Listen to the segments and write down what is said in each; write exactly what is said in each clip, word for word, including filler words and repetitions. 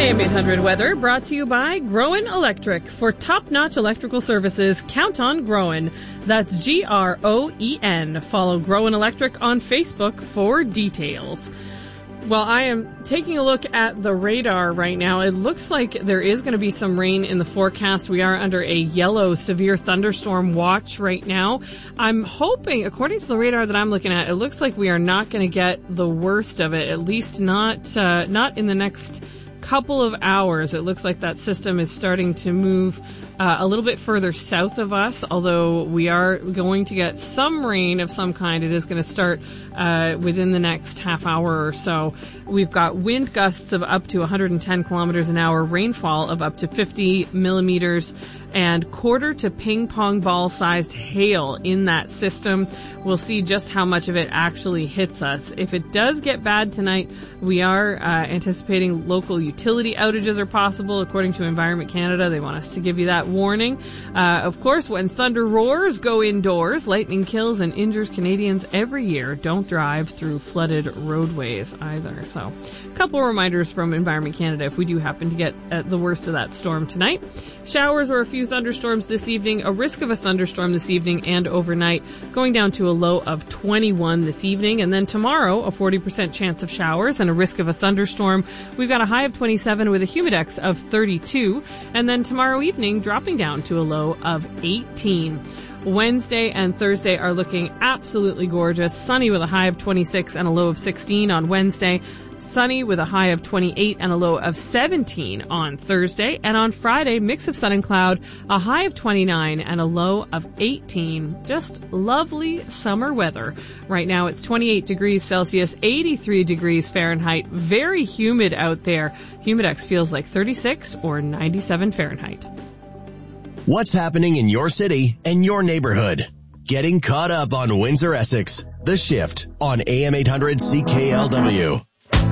A M eight hundred weather brought to you by Groen Electric. For top-notch electrical services, count on Groen. That's G R O E N. Follow Groen Electric on Facebook for details. Well, I am taking a look at the radar right now. It looks like there is going to be some rain in the forecast. We are under a yellow severe thunderstorm watch right now. I'm hoping, according to the radar that I'm looking at, it looks like we are not going to get the worst of it, at least not uh, not in the next couple of hours. It looks like that system is starting to move uh, a little bit further south of us, although we are going to get some rain of some kind. It is going to start uh, within the next half hour or so. We've got wind gusts of up to one hundred ten kilometers an hour, rainfall of up to fifty millimeters, and quarter to ping pong ball sized hail in that system. We'll see just how much of it actually hits us. If it does get bad tonight, we are uh, anticipating local utility outages are possible. According to Environment Canada, they want us to give you that warning. Uh, of course, when thunder roars, go indoors. Lightning kills and injures Canadians every year. Don't drive through flooded roadways either. So, a couple reminders from Environment Canada if we do happen to get at the worst of that storm tonight. Showers or a few thunderstorms this evening, a risk of a thunderstorm this evening and overnight, going down to a low of twenty-one this evening. And then tomorrow, a forty percent chance of showers and a risk of a thunderstorm. We've got a high of twenty-seven with a humidex of thirty-two. And then tomorrow evening, dropping down to a low of eighteen. Wednesday and Thursday are looking absolutely gorgeous. Sunny with a high of twenty-six and a low of sixteen on Wednesday. Sunny with a high of twenty-eight and a low of seventeen on Thursday. And on Friday, mix of sun and cloud, a high of twenty-nine and a low of eighteen. Just lovely summer weather. Right now it's twenty-eight degrees Celsius, eighty-three degrees Fahrenheit. Very humid out there. Humidex feels like thirty-six or ninety-seven Fahrenheit. What's happening in your city and your neighborhood? Getting caught up on Windsor Essex. The Shift on A M eight hundred C K L W.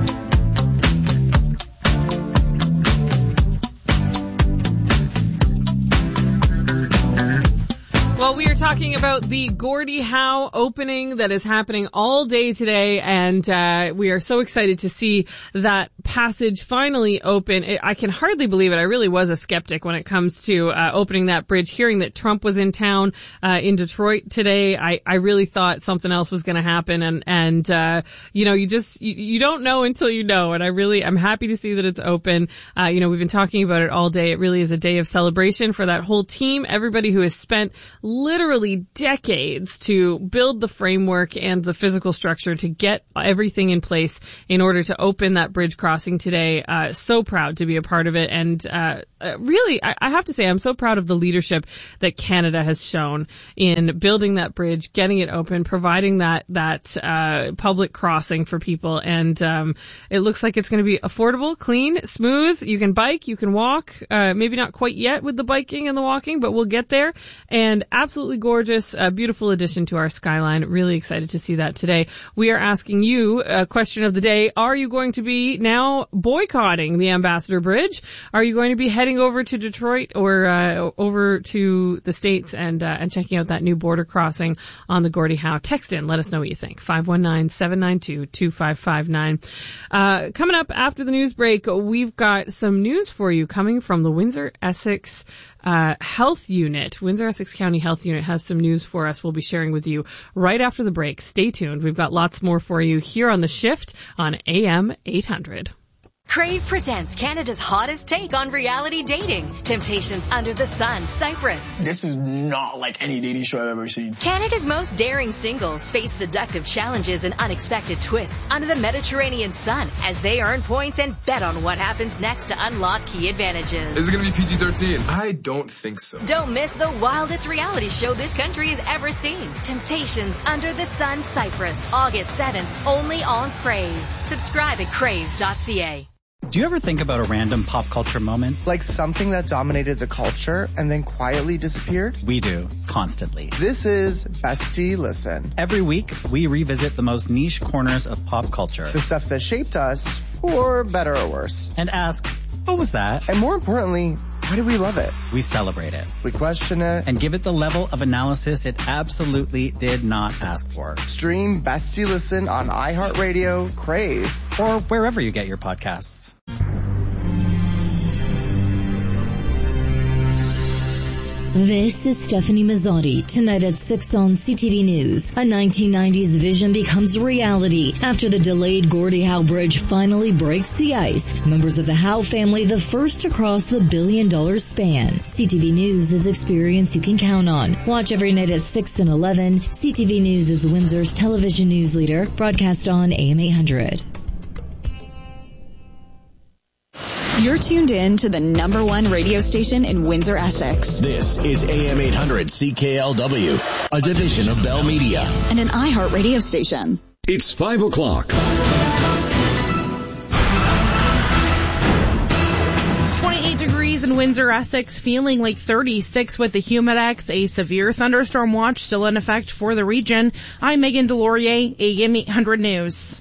Well, we are talking about the Gordie Howe opening that is happening all day today, and uh, we are so excited to see that passage finally open. It, I can hardly believe it. I really was a skeptic when it comes to uh, opening that bridge. Hearing that Trump was in town uh, in Detroit today, I, I really thought something else was going to happen, and and uh, you know, you just you, you don't know until you know. And I really, I'm happy to see that it's open. Uh, you know, we've been talking about it all day. It really is a day of celebration for that whole team. Everybody who has spent literally decades to build the framework and the physical structure to get everything in place in order to open that bridge crossing today. Uh, so proud to be a part of it. And uh, really, I, I have to say, I'm so proud of the leadership that Canada has shown in building that bridge, getting it open, providing that that uh, public crossing for people. And um, it looks like it's going to be affordable, clean, smooth. You can bike, you can walk. Uh, maybe not quite yet with the biking and the walking, but we'll get there. And absolutely gorgeous, a beautiful addition to our skyline. Really excited to see that today. We are asking you a question of the day. Are you going to be now boycotting the Ambassador Bridge? Are you going to be heading over to Detroit or uh, over to the States and uh, and checking out that new border crossing on the Gordie Howe? Text in. Let us know what you think. five one nine, seven nine two, two five five nine. Uh, coming up after the news break, we've got some news for you coming from the Windsor Essex Uh, Health Unit. Windsor Essex County Health Unit has some news for us we'll be sharing with you right after the break. Stay tuned. We've got lots more for you here on The Shift on A M eight hundred. Crave presents Canada's hottest take on reality dating. Temptations Under the Sun, Cyprus. This is not like any dating show I've ever seen. Canada's most daring singles face seductive challenges and unexpected twists under the Mediterranean sun as they earn points and bet on what happens next to unlock key advantages. Is it going to be P G thirteen? I don't think so. Don't miss the wildest reality show this country has ever seen. Temptations Under the Sun, Cyprus. August seventh, only on Crave. Subscribe at crave dot c a. Do you ever think about a random pop culture moment? Like something that dominated the culture and then quietly disappeared? We do, constantly. This is Bestie Listen. Every week, we revisit the most niche corners of pop culture. The stuff that shaped us, for better or worse. And ask, what was that? And more importantly, why do we love it? We celebrate it. We question it. And give it the level of analysis it absolutely did not ask for. Stream Bestie Listen on iHeartRadio, Crave, or wherever you get your podcasts. This is Stephanie Mazzotti. Tonight at six on C T V News. A nineteen nineties vision becomes reality after the delayed Gordie Howe Bridge finally breaks the ice. Members of the Howe family the first to cross the billion dollar span. C T V News is experience you can count on. Watch every night at six and eleven. C T V News is Windsor's television news leader, broadcast on A M eight hundred. You're tuned in to the number one radio station in Windsor, Essex. This is A M eight hundred C K L W, a division of Bell Media. And an iHeart radio station. It's five o'clock. twenty-eight degrees in Windsor, Essex, feeling like thirty-six with the Humidex. A severe thunderstorm watch still in effect for the region. I'm Megan Delorier, A M eight hundred News.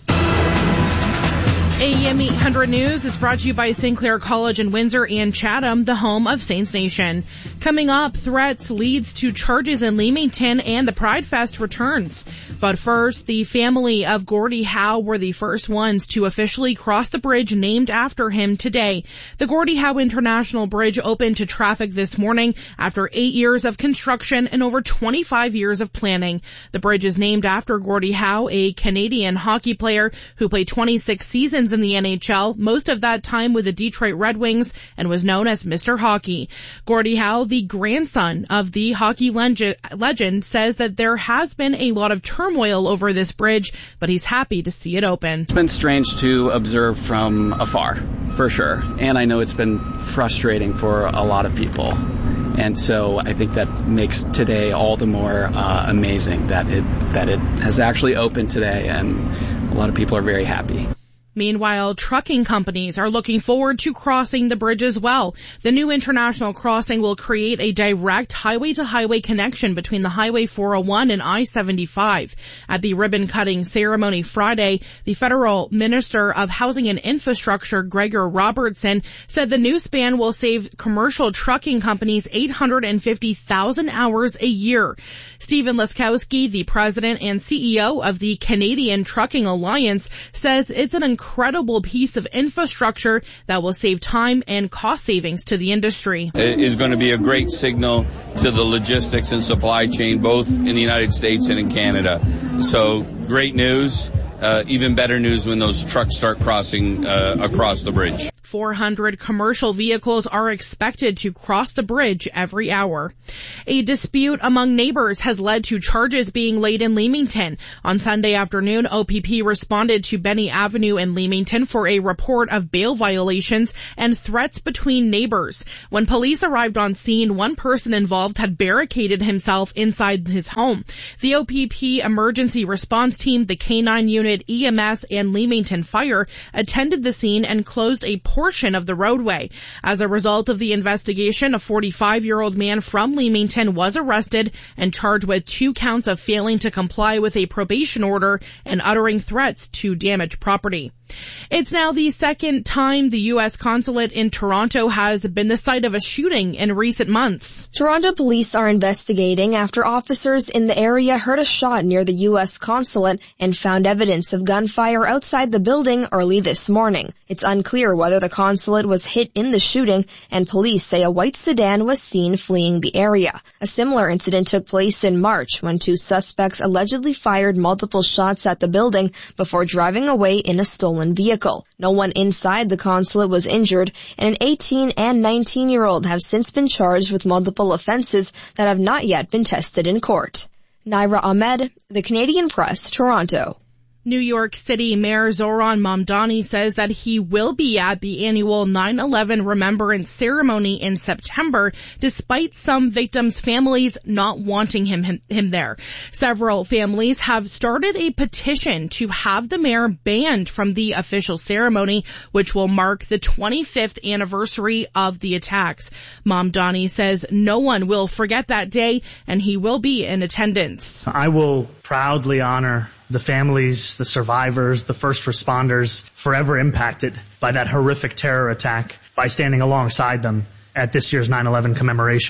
A M eight hundred News is brought to you by Saint Clair College in Windsor and Chatham, the home of Saints Nation. Coming up, threats leads to charges in Leamington and the Pride Fest returns. But first, the family of Gordie Howe were the first ones to officially cross the bridge named after him today. The Gordie Howe International Bridge opened to traffic this morning after eight years of construction and over twenty-five years of planning. The bridge is named after Gordie Howe, a Canadian hockey player who played twenty-six seasons in the N H L, most of that time with the Detroit Red Wings, and was known as Mister Hockey. Gordie Howe, the grandson of the hockey legend, says that there has been a lot of turmoil over this bridge, but he's happy to see it open. It's been strange to observe from afar, for sure, and I know it's been frustrating for a lot of people. And so I think that makes today all the more uh, amazing that it that it has actually opened today, and a lot of people are very happy. Meanwhile, trucking companies are looking forward to crossing the bridge as well. The new international crossing will create a direct highway-to-highway connection between the Highway four oh one and I seventy-five. At the ribbon-cutting ceremony Friday, the Federal Minister of Housing and Infrastructure, Gregor Robertson, said the new span will save commercial trucking companies eight hundred fifty thousand hours a year. Stephen Laskowski, the president and C E O of the Canadian Trucking Alliance, says it's an incredible piece of infrastructure that will save time and cost savings to the industry. It is going to be a great signal to the logistics and supply chain, both in the United States and in Canada. So great news. Uh, even better news when those trucks start crossing uh, across the bridge. four hundred commercial vehicles are expected to cross the bridge every hour. A dispute among neighbors has led to charges being laid in Leamington. On Sunday afternoon, O P P responded to Benny Avenue in Leamington for a report of bail violations and threats between neighbors. When police arrived on scene, one person involved had barricaded himself inside his home. The O P P emergency response team, the K nine unit, E M S, and Leamington Fire attended the scene and closed a portion of the roadway. As a result of the investigation, a forty-five-year-old man from Leamington was arrested and charged with two counts of failing to comply with a probation order and uttering threats to damage property. It's now the second time the U S consulate in Toronto has been the site of a shooting in recent months. Toronto police are investigating after officers in the area heard a shot near the U S consulate and found evidence of gunfire outside the building early this morning. It's unclear whether the consulate was hit in the shooting, and police say a white sedan was seen fleeing the area. A similar incident took place in March when two suspects allegedly fired multiple shots at the building before driving away in a stolen vehicle. No one inside the consulate was injured, and an eighteen and nineteen-year-old have since been charged with multiple offenses that have not yet been tested in court. Naira Ahmed, The Canadian Press, Toronto. New York City Mayor Zohran Mamdani says that he will be at the annual nine eleven Remembrance Ceremony in September, despite some victims' families not wanting him, him, him there. Several families have started a petition to have the mayor banned from the official ceremony, which will mark the twenty-fifth anniversary of the attacks. Mamdani says no one will forget that day, and he will be in attendance. I will proudly honor the families, the survivors, the first responders forever impacted by that horrific terror attack by standing alongside them at this year's nine eleven commemoration.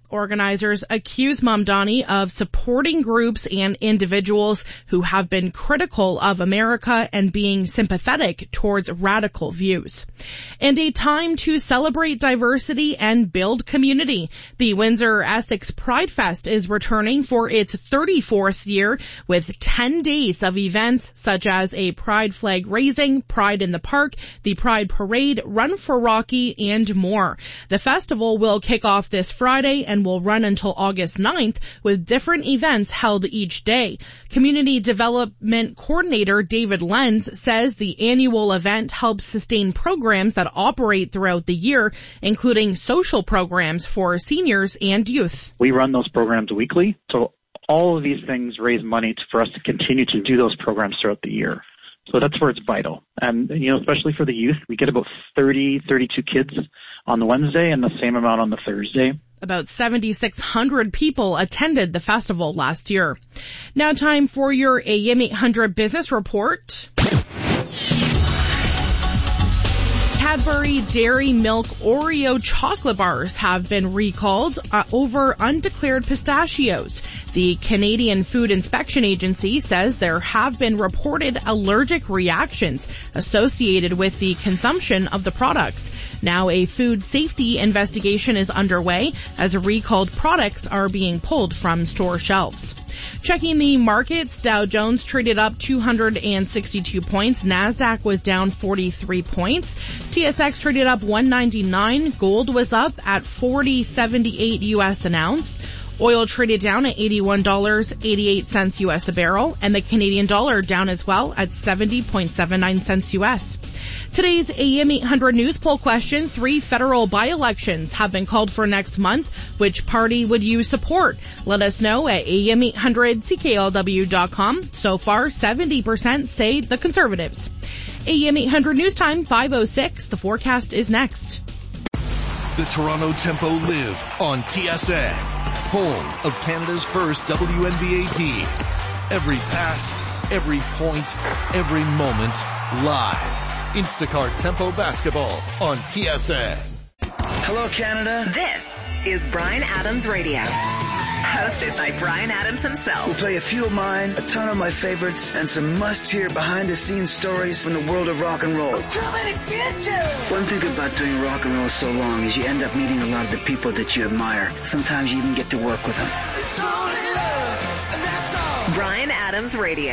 Organizers accuse Mamdani of supporting groups and individuals who have been critical of America and being sympathetic towards radical views. And a time to celebrate diversity and build community. The Windsor Essex Pride Fest is returning for its thirty-fourth year with ten days of events such as a pride flag raising, Pride in the Park, the Pride Parade, Run for Rocky, and more. The festival will kick off this Friday and will run until August ninth with different events held each day. Community Development Coordinator David Lenz says the annual event helps sustain programs that operate throughout the year, including social programs for seniors and youth. We run those programs weekly, so all of these things raise money for us to continue to do those programs throughout the year. So that's where it's vital. And, you know, especially for the youth, we get about thirty, thirty-two kids on the Wednesday and the same amount on the Thursday. About seventy-six hundred people attended the festival last year. Now time for your A M eight hundred business report. Cadbury Dairy Milk Oreo chocolate bars have been recalled uh, over undeclared pistachios. The Canadian Food Inspection Agency says there have been reported allergic reactions associated with the consumption of the products. Now a food safety investigation is underway as recalled products are being pulled from store shelves. Checking the markets, Dow Jones traded up two hundred sixty-two points. NASDAQ was down forty-three points. T S X traded up one ninety-nine. Gold was up at forty seventy-eight U S an ounce. Oil traded down at eighty-one dollars and eighty-eight cents U S a barrel, and the Canadian dollar down as well at seventy point seven nine cents U S. Today's A M eight hundred news poll question, three federal by-elections have been called for next month. Which party would you support? Let us know at A M eight hundred C K L W dot com. So far, seventy percent say the Conservatives. A M eight hundred News Time, five oh six. The forecast is next. The Toronto Tempo live on T S A, home of Canada's first W N B A team. Every pass, every point, every moment, live. Instacart Tempo Basketball on T S A. Hello, Canada. This is Bryan Adams Radio, hosted by Bryan Adams himself. We'll play a few of mine, a ton of my favorites, and some must-hear behind-the-scenes stories from the world of rock and roll. Too many bitches! One thing about doing rock and roll so long is you end up meeting a lot of the people that you admire. Sometimes you even get to work with them. It's only love, and that's all. Bryan Adams Radio.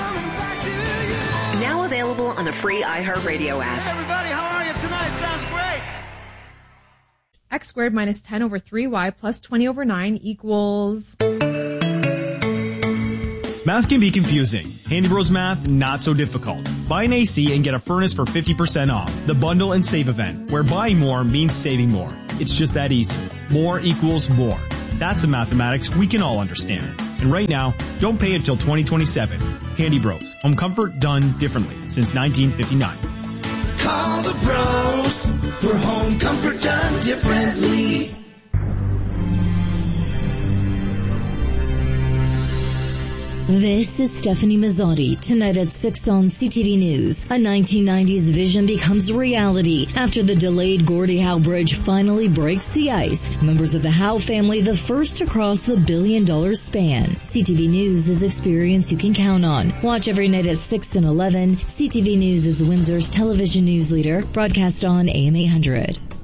Now available on the free iHeartRadio app. Hey everybody, how are you tonight? Sounds great. X squared minus ten over three y plus twenty over nine equals... Math can be confusing. Handy Bros Math, not so difficult. Buy an A C and get a furnace for fifty percent off. The Bundle and Save event, where buying more means saving more. It's just that easy. More equals more. That's the mathematics we can all understand. And right now, don't pay until twenty twenty-seven. Handy Bros. Home comfort done differently since nineteen fifty-nine. Call the pros for home comfort done differently. This is Stephanie Mazzotti. Tonight at six on C T V News. A nineteen nineties vision becomes reality after the delayed Gordie Howe Bridge finally breaks the ice. Members of the Howe family, the first to cross the billion dollar span. C T V News is experience you can count on. Watch every night at six and eleven. C T V News is Windsor's television news leader, broadcast on A M eight hundred.